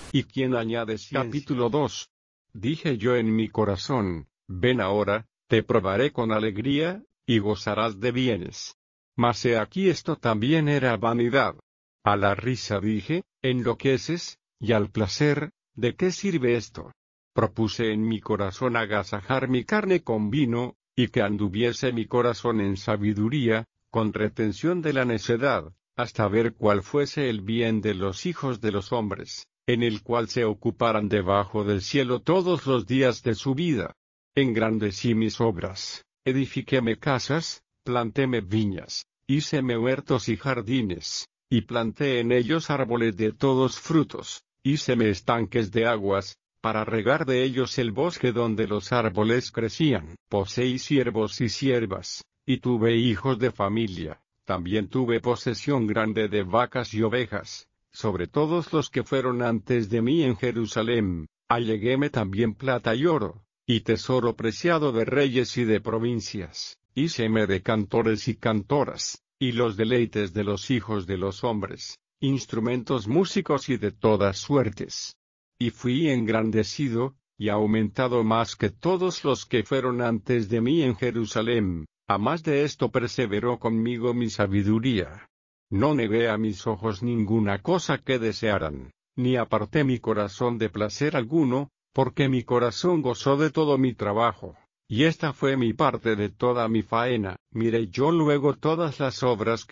y quien añade ciencia. Capítulo 2. Dije yo en mi corazón, ven ahora, te probaré con alegría, y gozarás de bienes. Mas he aquí esto también era vanidad. A la risa dije, enloqueces, y al placer, ¿de qué sirve esto? Propuse en mi corazón agasajar mi carne con vino, y que anduviese mi corazón en sabiduría, con retención de la necedad, hasta ver cuál fuese el bien de los hijos de los hombres, en el cual se ocuparan debajo del cielo todos los días de su vida. Engrandecí mis obras, edifiquéme casas, plantéme viñas, híceme huertos y jardines, y planté en ellos árboles de todos frutos, híceme estanques de aguas, para regar de ellos el bosque donde los árboles crecían. Poseí siervos y siervas, y tuve hijos de familia, también tuve posesión grande de vacas y ovejas, sobre todos los que fueron antes de mí en Jerusalén, alleguéme también plata y oro, y tesoro preciado de reyes y de provincias, híceme de cantores y cantoras, y los deleites de los hijos de los hombres, instrumentos músicos y de todas suertes. Y fui engrandecido, y aumentado más que todos los que fueron antes de mí en Jerusalén, a más de esto perseveró conmigo mi sabiduría. No negué a mis ojos ninguna cosa que desearan, ni aparté mi corazón de placer alguno, porque mi corazón gozó de todo mi trabajo, y esta fue mi parte de toda mi faena. Miré yo luego todas las obras que